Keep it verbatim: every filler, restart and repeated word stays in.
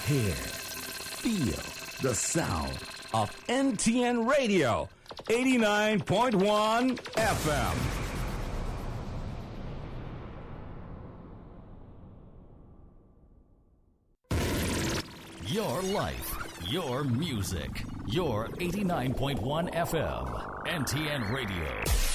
Hear, feel the sound of N T N Radio, eighty-nine point one F M. Your life, your music, your eighty-nine point one F M, N T N Radio.